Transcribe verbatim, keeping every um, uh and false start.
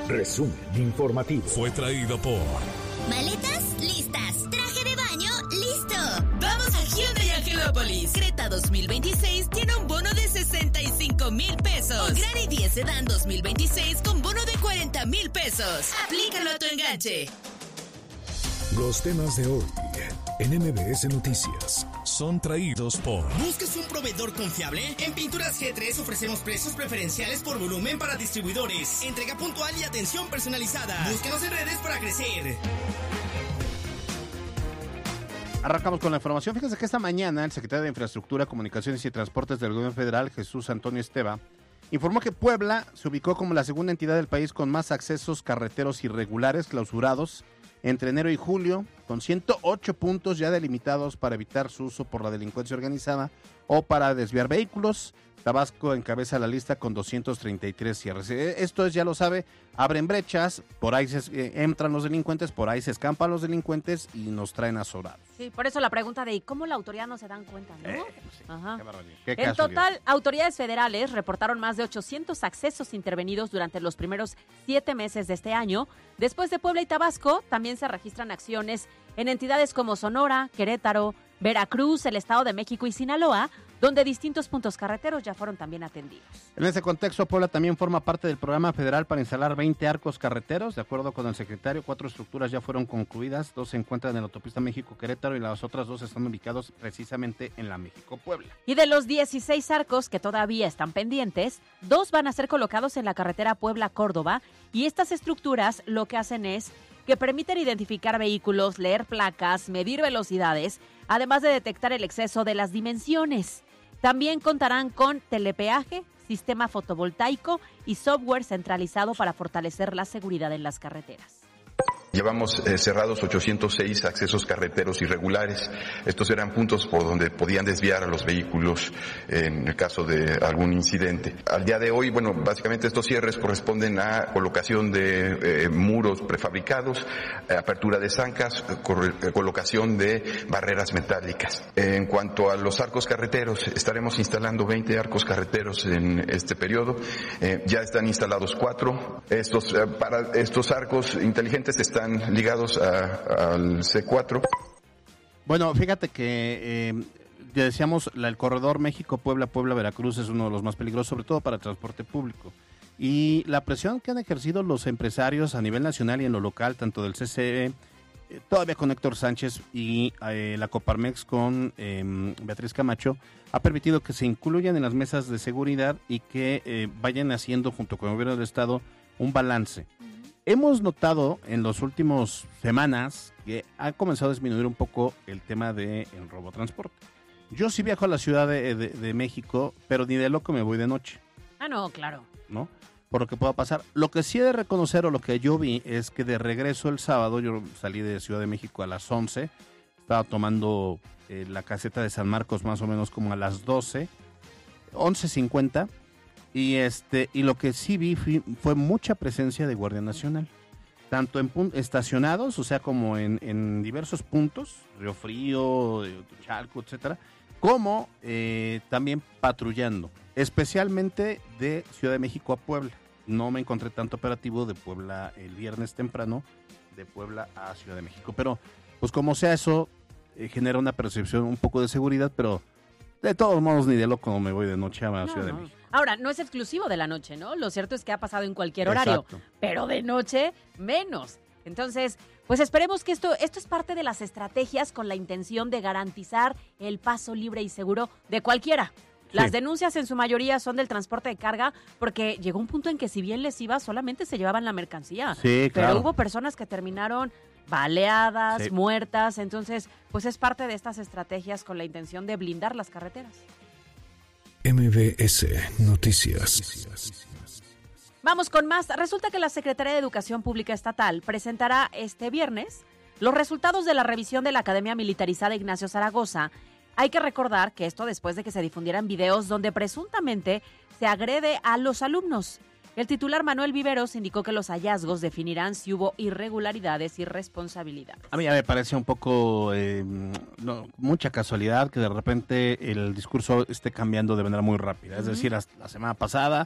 Resumen informativo. Fue traído por... ¿Maletas? Listas. ¿Traje de baño? ¡Listo! ¡Vamos a Hyundai Angelópolis! Creta dos mil veintiséis tiene un bono de sesenta y cinco mil pesos. O Granny diez Sedan dos mil veintiséis con bono de cuarenta mil pesos. Aplícalo a tu enganche. Los temas de hoy en M B S Noticias son traídos por... ¿Buscas un proveedor confiable? En Pinturas G tres ofrecemos precios preferenciales por volumen para distribuidores, entrega puntual y atención personalizada. Búsquenos en redes para crecer. Arrancamos con la información. Fíjense que esta mañana el secretario de Infraestructura, Comunicaciones y Transportes del Gobierno Federal, Jesús Antonio Esteva, informó que Puebla se ubicó como la segunda entidad del país con más accesos carreteros irregulares clausurados entre enero y julio, con ciento ocho puntos ya delimitados para evitar su uso por la delincuencia organizada o para desviar vehículos. Tabasco encabeza la lista con doscientos treinta y tres cierres. Esto es, ya lo sabe, abren brechas, por ahí se, eh, entran los delincuentes, por ahí se escampan los delincuentes y nos traen azorados. Sí, por eso la pregunta de ¿y cómo la autoridad no se dan cuenta, no? Eh, sí, Ajá. Qué barbaridad. ¿Qué En caso, total, Dios? autoridades federales reportaron más de ochocientos accesos intervenidos durante los primeros siete meses de este año. Después de Puebla y Tabasco, también se registran acciones en entidades como Sonora, Querétaro, Veracruz, el Estado de México y Sinaloa, donde distintos puntos carreteros ya fueron también atendidos. En ese contexto, Puebla también forma parte del programa federal para instalar veinte arcos carreteros. De acuerdo con el secretario, cuatro estructuras ya fueron concluidas, dos se encuentran en la autopista México-Querétaro y las otras dos están ubicados precisamente en la México-Puebla. Y de los dieciséis arcos que todavía están pendientes, dos van a ser colocados en la carretera Puebla-Córdoba, y estas estructuras lo que hacen es que permiten identificar vehículos, leer placas, medir velocidades, además de detectar el exceso de las dimensiones. También contarán con telepeaje, sistema fotovoltaico y software centralizado para fortalecer la seguridad en las carreteras. Llevamos eh, cerrados ochocientos seis accesos carreteros irregulares. Estos eran puntos por donde podían desviar a los vehículos eh, en el caso de algún incidente. Al día de hoy, bueno, básicamente estos cierres corresponden a colocación de eh, muros prefabricados, eh, apertura de zancas, eh, colocación de barreras metálicas. Eh, en cuanto a los arcos carreteros, estaremos instalando veinte arcos carreteros en este periodo. Eh, ya están instalados cuatro. Estos, eh, para estos arcos inteligentes están ligados a, al C cuatro. Bueno, fíjate que eh, ya decíamos, la, el corredor México-Puebla, Puebla-Veracruz es uno de los más peligrosos, sobre todo para el transporte público. Y la presión que han ejercido los empresarios a nivel nacional y en lo local, tanto del C C E, eh, todavía con Héctor Sánchez y eh, la Coparmex con eh, Beatriz Camacho, ha permitido que se incluyan en las mesas de seguridad y que eh, vayan haciendo, junto con el gobierno del estado, un balance. Hemos notado en las últimas semanas que ha comenzado a disminuir un poco el tema del robotransporte. Yo sí viajo a la Ciudad de, de, de México, pero ni de loco me voy de noche. Ah, no, claro. ¿No? Por lo que pueda pasar. Lo que sí he de reconocer, o lo que yo vi, es que de regreso el sábado, yo salí de Ciudad de México a las once, estaba tomando eh, la caseta de San Marcos más o menos como a las doce, once cincuenta. Y este y lo que sí vi fue, fue mucha presencia de Guardia Nacional, tanto en pun- estacionados, o sea, como en, en diversos puntos, Río Frío, Chalco, etcétera, como eh, también patrullando, especialmente de Ciudad de México a Puebla. No me encontré tanto operativo de Puebla el viernes temprano, de Puebla a Ciudad de México, pero pues como sea eso, eh, genera una percepción un poco de seguridad, pero de todos modos ni de loco me voy de noche a la No, Ciudad no. de México. Ahora, no es exclusivo de la noche, ¿no? Lo cierto es que ha pasado en cualquier horario, Exacto. pero de noche menos. Entonces, pues esperemos que esto, esto es parte de las estrategias con la intención de garantizar el paso libre y seguro de cualquiera. Las Sí. denuncias en su mayoría son del transporte de carga, porque llegó un punto en que si bien les iba, solamente se llevaban la mercancía. Sí, claro. Pero hubo personas que terminaron baleadas, Sí. muertas, entonces, pues es parte de estas estrategias con la intención de blindar las carreteras. M B S Noticias. Vamos con más. Resulta que la Secretaría de Educación Pública Estatal presentará este viernes los resultados de la revisión de la Academia Militarizada Ignacio Zaragoza. Hay que recordar que esto después de que se difundieran videos donde presuntamente se agrede a los alumnos. El titular Manuel Viveros indicó que los hallazgos definirán si hubo irregularidades y responsabilidades. A mí ya me parece un poco, eh, no, mucha casualidad que de repente el discurso esté cambiando de manera muy rápida. Es Uh-huh. decir, hasta la semana pasada